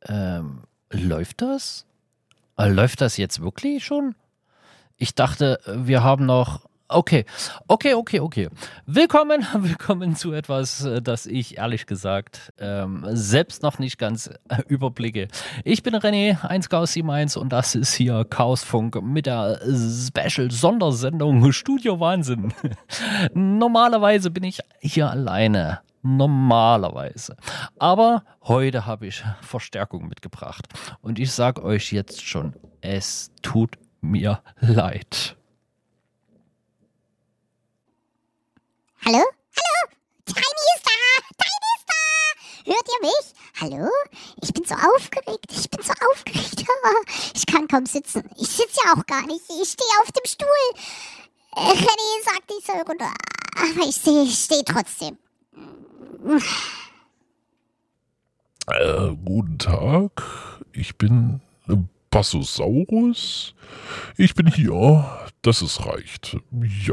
Läuft das? Läuft das jetzt wirklich schon? Ich dachte, wir haben noch... Okay. Willkommen zu etwas, das ich ehrlich gesagt selbst noch nicht ganz überblicke. Ich bin René, 1Chaos71 und das ist hier Chaosfunk mit der Special-Sondersendung Studio Wahnsinn. Normalerweise bin ich hier alleine. Normalerweise. Aber heute habe ich Verstärkung mitgebracht. Und ich sage euch jetzt schon, es tut mir leid. Hallo? Hallo? Tiny ist da! Hört ihr mich? Hallo? Ich bin so aufgeregt. Ich kann kaum sitzen. Ich sitze ja auch gar nicht. Ich stehe auf dem Stuhl. René sagt, ich soll runter. Aber ich stehe trotzdem. Guten Tag, ich bin Bassosaurus. Ich bin hier, dass es reicht. Ja.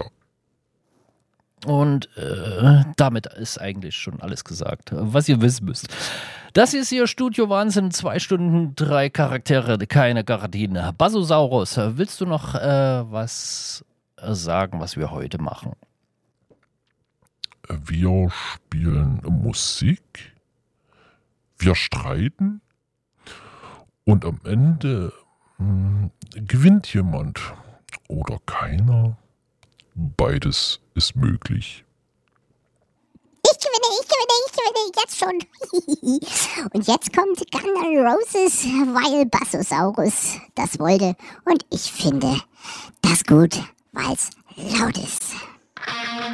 Und damit ist eigentlich schon alles gesagt, was ihr wissen müsst. Das ist hier Studio Wahnsinn, 2 Stunden, 3 Charaktere, keine Gardine. Bassosaurus, willst du noch was sagen, was wir heute machen? Wir spielen Musik, wir streiten und am Ende gewinnt jemand oder keiner. Beides ist möglich. Ich gewinne, jetzt schon. Und jetzt kommt Guns N' Roses, weil Bassosaurus das wollte. Und ich finde das gut, weil es laut ist.